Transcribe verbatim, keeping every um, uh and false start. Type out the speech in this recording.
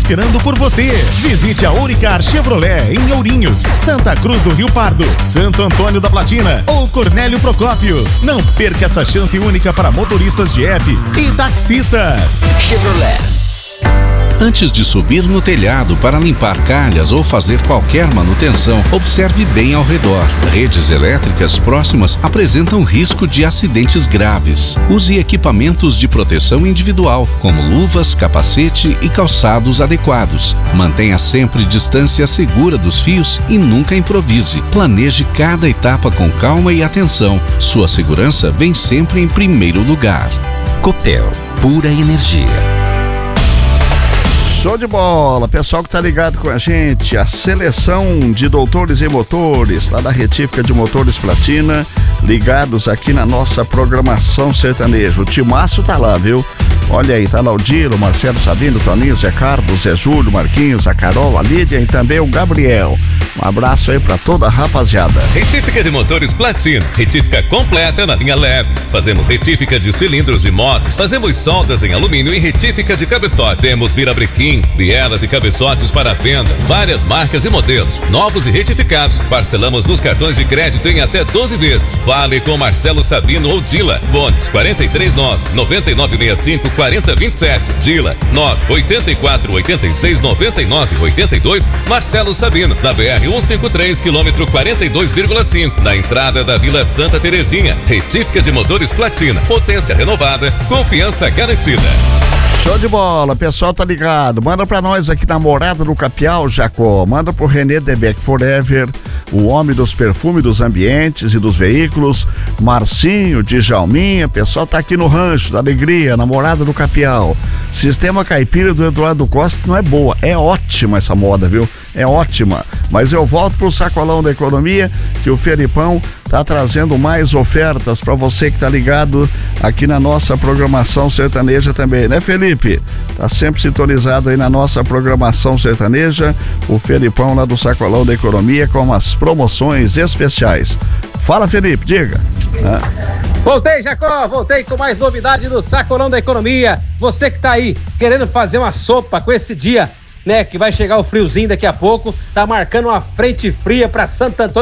esperando por você. Visite a Ouricar Chevrolet em Ourinhos, Santa Cruz do Rio Pardo, Santo Antônio da Platina ou Cornélio Procópio. Não perca essa chance única para motoristas de app e taxistas. Chevrolet. Antes de subir no telhado para limpar calhas ou fazer qualquer manutenção, observe bem ao redor. Redes elétricas próximas apresentam risco de acidentes graves. Use equipamentos de proteção individual, como luvas, capacete e calçados adequados. Mantenha sempre distância segura dos fios e nunca improvise. Planeje cada etapa com calma e atenção. Sua segurança vem sempre em primeiro lugar. Copel, pura energia. Show de bola, pessoal que tá ligado com a gente, a seleção de doutores em motores, lá da Retífica de Motores Platina, ligados aqui na nossa programação sertaneja. O timaço tá lá, viu? Olha aí, tá lá o Dilo, Marcelo Sabino, Toninho, Zé Carlos, Zé Júlio, Marquinhos, a Carol, a Lídia e também o Gabriel. Um abraço aí pra toda a rapaziada. Retífica de Motores Platina, retífica completa na linha leve. Fazemos retífica de cilindros de motos, fazemos soldas em alumínio e retífica de cabeçote. Temos virabrequim, bielas e cabeçotes para venda, várias marcas e modelos, novos e retificados. Parcelamos nos cartões de crédito em até doze vezes. Fale com Marcelo Sabino ou Dila. Fones quatro três nove, nove nove seis cinco, quatro zero dois sete. Dila nove oito quatro, oito seis, nove nove oito dois. Marcelo Sabino, na B R cento e cinquenta e três, quilômetro quarenta e dois vírgula cinco, na entrada da Vila Santa Terezinha. Retífica de Motores Platina, potência renovada, confiança garantida. Show de bola, pessoal tá ligado. Manda pra nós aqui na Morada do Capial, Jacó. Manda pro René Debeck Forever, o homem dos perfumes dos ambientes e dos veículos, Marcinho, Djalminha. Pessoal tá aqui no Rancho da Alegria, na Morada do Capial. Sistema Caipira do Eduardo Costa não é boa, é ótima essa moda, viu? É ótima. Mas eu volto pro Sacolão da Economia, que o Felipão tá trazendo mais ofertas para você que tá ligado aqui na nossa programação sertaneja também, né, Felipe? Tá sempre sintonizado aí na nossa programação sertaneja, o Felipão lá do Sacolão da Economia com umas promoções especiais. Fala, Felipe, diga. Ah. Voltei, Jacó, voltei com mais novidade do Sacolão da Economia. Você que tá aí querendo fazer uma sopa com esse dia, né, que vai chegar o friozinho daqui a pouco, tá marcando uma frente fria para Santo Antônio